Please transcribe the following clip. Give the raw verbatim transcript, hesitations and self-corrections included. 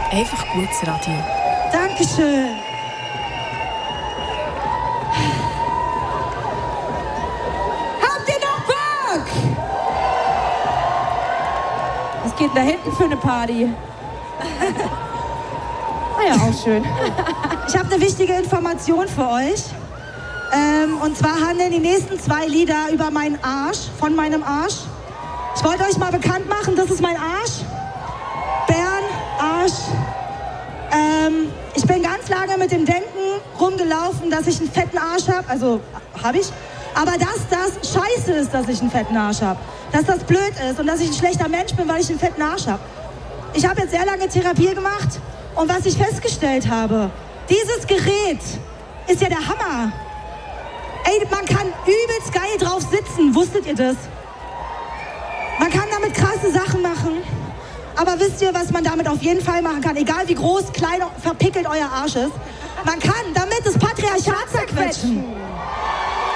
einfach gutes Radio. Dankeschön. Habt ihr noch Bock? Was geht da hinten für eine Party? Ah ja, auch schön. Ich habe eine wichtige Information für euch. Ähm, und zwar handeln die nächsten zwei Lieder über meinen Arsch, von meinem Arsch. Ich wollte euch mal bekannt machen, das ist mein Arsch. Bern, Arsch. Ähm, ich bin ganz lange mit dem Denken rumgelaufen, dass ich einen fetten Arsch habe. Also, habe ich. Aber dass das scheiße ist, dass ich einen fetten Arsch habe. Dass das blöd ist und dass ich ein schlechter Mensch bin, weil ich einen fetten Arsch habe. Ich habe jetzt sehr lange Therapie gemacht und was ich festgestellt habe, dieses Gerät ist ja der Hammer. Ey, man kann übelst geil drauf sitzen, wusstet ihr das? Man kann damit krasse Sachen machen, aber wisst ihr, was man damit auf jeden Fall machen kann? Egal wie groß, klein, verpickelt euer Arsch ist. Man kann damit das Patriarchat zerquetschen.